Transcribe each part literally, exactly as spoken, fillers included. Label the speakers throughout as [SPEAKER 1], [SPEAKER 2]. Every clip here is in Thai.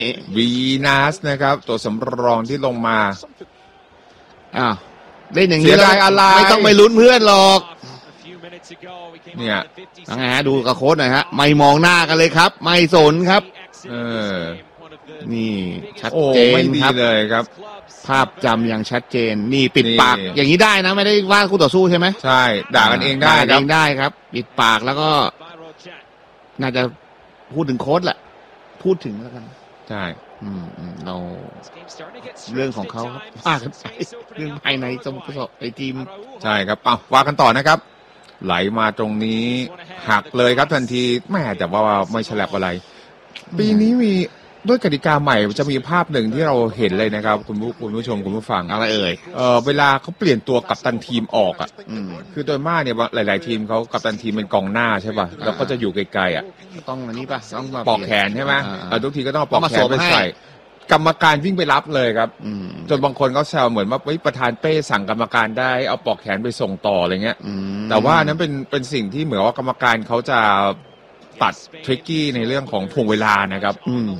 [SPEAKER 1] วีนัสนะครับตัวสำรองที่ลงมา
[SPEAKER 2] อ้าวเล่นอย่างนี้
[SPEAKER 1] เสียดายอะไร
[SPEAKER 2] ไม่ต้องไปลุ้นเพื่อนหรอก
[SPEAKER 1] เนี่ย
[SPEAKER 2] ยังไงฮะดูกับโค้ชหน่อยฮะไม่มองหน้ากันเลยครับไม่สนครับ
[SPEAKER 1] เออ
[SPEAKER 2] นี่ชัดเจนครับ
[SPEAKER 1] เลยครับ
[SPEAKER 2] ภาพจำอย่างชัดเจนนี่ปิดปากอย่างนี้ได้นะไม่ได้ว่าคู่ต่อสู้ใช่ไหม
[SPEAKER 1] ใช่ด่ากันเองได้
[SPEAKER 2] ด่าเองได้ครับปิดปากแล้วก็น่าจะพูดถึงโค้ชแหละพูดถึงแล้วกัน
[SPEAKER 1] ใช่
[SPEAKER 2] เราเรื่องของเขาว่ากันไปเรื่องภายในสโมสรไอทีม
[SPEAKER 1] ใช่ครับเอาว่ากันต่อนะครับไหลมาตรงนี้หักเลยครับทันทีแม่แต่ว่าไม่ฉลับอะไรปีนี้มีด้วยกติกาใหม่จะมีภาพหนึ่งที่เราเห็นเลยนะครับคุณผู้คุณผู้ชมคุณผู้ฟัง
[SPEAKER 2] อะไรเอ่ย
[SPEAKER 1] เออเวลาเขาเปลี่ยนตัวกัปตันทีมออกอ่ะคือโดยมากเนี่ยหลายๆทีมเขากัปตันทีมเป็นกองหน้าใช่ป่ะแล้วก็จะอยู่ไกลๆอ่ะ
[SPEAKER 2] ต้องอันนี้ป่ะต้อง
[SPEAKER 1] ปอกแขนใช่ไหมทุกทีก็ต้องปอกแขนไปใส่กรรมการวิ่งไปรับเลยครับจนบางคนเขาแซวเหมือนว่าประธานเป้สั่งกรรมการได้เอาปอกแขนไปส่งต่ออะไรเงี้ยแต่ว่านั้นเป็นเป็นสิ่งที่เหมือนว่ากรรมการเขาจะตัดทริกกี้ในเรื่องของถ่วงเวลานะครับ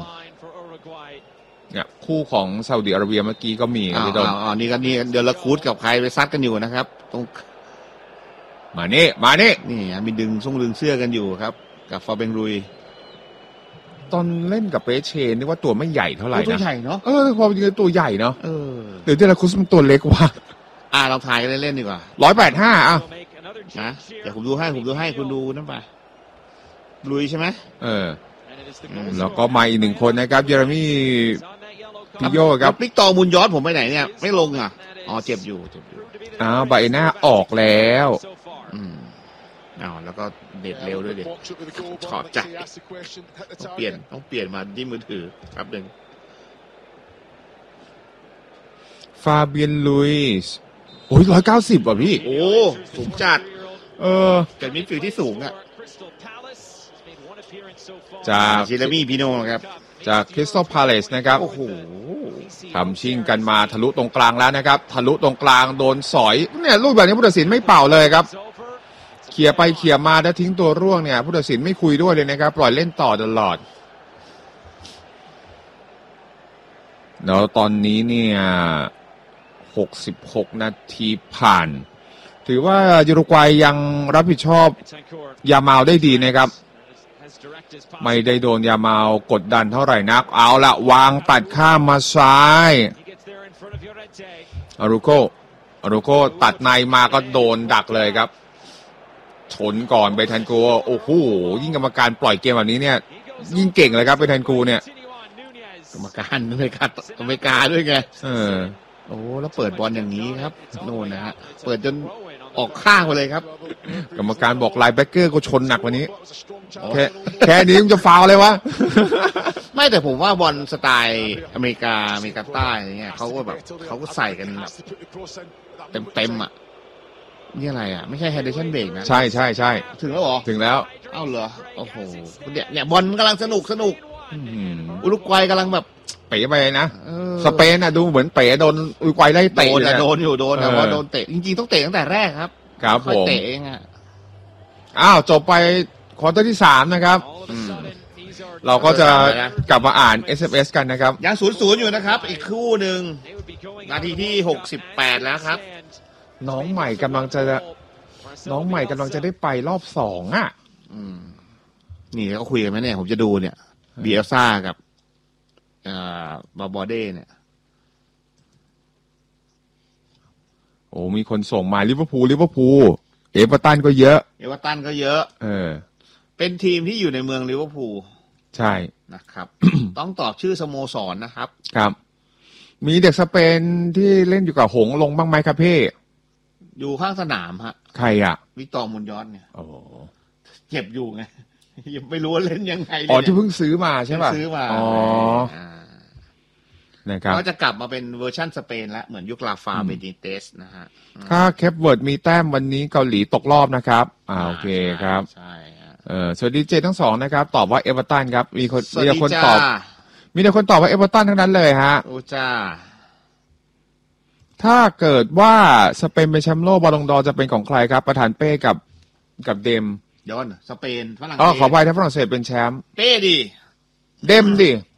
[SPEAKER 1] เนี่ยคู่ของซาอุดิอาระเบียเมื่อกี้ก็มี
[SPEAKER 2] ครับพี่ต้นอ๋อนี่ก็นี่เดี๋ยวละคูดกับใครไปซัดกันอยู่นะครับตรง
[SPEAKER 1] มานี่มานี่
[SPEAKER 2] นี่มีดึงส่งดึงเสื้อกันอยู่ครับกับฟาเบงรุย
[SPEAKER 1] ตอนเล่นกับเปเชนนึกว่าตัวไม่ใหญ่เท่าไหร่นะ
[SPEAKER 2] ตัวใหญ่เนาะ
[SPEAKER 1] เออพอจริงตัวใหญ่เนาะ
[SPEAKER 2] เออ
[SPEAKER 1] เดี๋ยวเดลาคุสมันตัวเล็กว่ะ
[SPEAKER 2] อ่าเราถ่ายกันเล่นๆดีกว่า
[SPEAKER 1] ร้อยแปดห้าอ่ะ
[SPEAKER 2] นะเดี๋ยวผมดูให้ผมดูให้คุณดูนั่นไปลุยใช่ไหม
[SPEAKER 1] เออแล้วก็มาอีกหนึ่งคนนะครับเยเรมี่พิโยครับ
[SPEAKER 2] ลิกตอมุนยอดผมไปไหนเนี่ยไม่ลงอ่ะอ๋อเจ็บอยู่เจ็บอยู่
[SPEAKER 1] อ้าวใบหน้าออกแล้ว
[SPEAKER 2] อืมอ้าวแล้วก็เด็ดเร็วด้วยเด็ดชอบใจต้องเปลี่ยนต้องเปลี่ยนมาที่มือถือครับหนึ่ง
[SPEAKER 1] ฟาเบียนลุยส์โอ้ยร้อยเก้าสิบว่ะพี่
[SPEAKER 2] โอ้สูงจัด
[SPEAKER 1] เออ
[SPEAKER 2] แต่มิดฟิลด์ที่สูงอ่ะ
[SPEAKER 1] จาก
[SPEAKER 2] เจเรมี่พีโน่ครับ
[SPEAKER 1] จากคริสตัลพาเลซนะครับ
[SPEAKER 2] โอ้โห
[SPEAKER 1] ทำชิงกันมาทะลุตรงกลางแล้วนะครับทะลุตรงกลางโดนสอยเนี่ยลูกแบบนี้ผู้ตัดสินไม่เป่าเลยครับเขี่ยไปเขี่ยมาแล้วทิ้งตัวร่วงเนี่ยผู้ตัดสินไม่คุยด้วยเลยนะครับปล่อยเล่นต่อตลอดแล้วตอนนี้เนี่ยหกสิบหกนาทีผ่านถือว่ายูรุกวัยยังรับผิดชอบยามาลได้ดีนะครับไม่ได้โดนยามาลกดดันเท่าไหร่นักเอาละวางตัดข้ามมาซ้ายอารุโกอารุโกตัดในมาก็โดนดักเลยครับชนก่อนเบทันกูโอ้โหยิ่งกรรมการปล่อยเกมแบบนี้เนี่ยยิ่งเก่งเลยครับเบทันกูเนี่ย
[SPEAKER 2] กรรมการอเมริกาอเมริกาด้วยไง
[SPEAKER 1] เออ
[SPEAKER 2] โอ้แล้วเปิดบอลอย่างนี้ครับโน่นนะฮะเปิดจนออกข้างไปเลยครับ
[SPEAKER 1] กรรมการบอกไลน์แบ็คเกอร์ก็ชนหนักวันนี้แค่แค่นี้มันจะฟาวเลยวะ
[SPEAKER 2] ไม่แต่ผมว่าบอลสไตล์อเมริกาอเมริกาใต้อะไรเงี้ยเขาก็แบบเขาก็ใส่กันแบบเต็มเต็มอ่ะนี่อะไรอ่ะไม่ใช่ไฮเดรชั่นเบรกนะ
[SPEAKER 1] ใช่ใช่ใช่
[SPEAKER 2] ถึงแล้วหรอ
[SPEAKER 1] ถึงแล้ว
[SPEAKER 2] เอ้าเหรอโอ้โหเนี่ยเนี่ยบอลกำลังสนุกสนุกอุรุกวัยกำลังแบบ
[SPEAKER 1] เป๋ไปนะสเปนน่ะดูเหมือนเป๋โดนอุรุกวัยไล่เตะ
[SPEAKER 2] โดนโดนอยู่โดนแต่ว่าโดนเตะจริงๆต้องเตะตั้งแต่แรกครับ
[SPEAKER 1] ครับผม
[SPEAKER 2] เตะเองอ่ะ
[SPEAKER 1] อ้าวจบไปควอเตอร์ที่สามนะครับเราก็จะกลับมาอ่าน เอส เอ็ม เอส กันนะครับ
[SPEAKER 2] ยังศูนย์ศูนย์อยู่นะครับอีกคู่หนึ่งนาทีที่หกสิบแปดแล้วครับ
[SPEAKER 1] น้องใหม่กำลังจะน้องใหม่กำลังจะได้ไปรอบสองอ่ะ
[SPEAKER 2] นี่เขาคุยกันไหมเนี่ยผมจะดูเนี่ยเบียซ่ากับบาบอเด้เนี่ย
[SPEAKER 1] โอ้มีคนส่งมาลิเวอร์พูลลิเวอร์พูลเอเวอร์ตันก็เยอะ
[SPEAKER 2] เอเวอร์ตันก็เยอะ
[SPEAKER 1] เออ
[SPEAKER 2] เป็นทีมที่อยู่ในเมืองลิเวอร์พูล
[SPEAKER 1] ใช่
[SPEAKER 2] นะครับ ต้องตอบชื่อสโมสรนะครับ
[SPEAKER 1] ครับมีเด็กสเปนที่เล่นอยู่กับหงลงบ้างไหมครับเพ่
[SPEAKER 2] อยู่ข้างสนามฮะ
[SPEAKER 1] ใครอ่ะ
[SPEAKER 2] วิกตอร์มุนยอสเนี่ย
[SPEAKER 1] โอ้
[SPEAKER 2] เจ็บอยู่ไงยังไม่รู้ว่าเล่นยังไง
[SPEAKER 1] อ๋อที่เพิ่งซื้อมาใช่ป่ะ
[SPEAKER 2] ซื้อมา
[SPEAKER 1] อ๋อนะครับ
[SPEAKER 2] ก็จะกลับมาเป็นเวอร์ชั่นสเปนแล้วเหมือนยุคลาฟาเบนิเตสนะฮะ
[SPEAKER 1] ถ้าเคปเวิร์ดมีแต้มวันนี้เกาหลีตกรอบนะครับอ่าโอเคครับ
[SPEAKER 2] ใช่
[SPEAKER 1] เออสวัสดีเจทั้งสองนะครับตอบว่าเอเวอร์ตันครับมีคนมีแต่คนตอบมีแต่คนตอบว่าเอเวอร์ตันทั้งนั้นเลยฮะ
[SPEAKER 2] โอ้จ้า
[SPEAKER 1] ถ้าเกิดว่าสเปนเป็นแชมป์โลกบอลลงดอร์จะเป็นของใครครับประธานเป้กับกับเดม
[SPEAKER 2] ย้อนสเปนฝรั่งเศส
[SPEAKER 1] อ๋อขออภัยถ้าฝรั่งเศสเป็นแชมป์
[SPEAKER 2] เป้ดิ
[SPEAKER 1] เดมดิ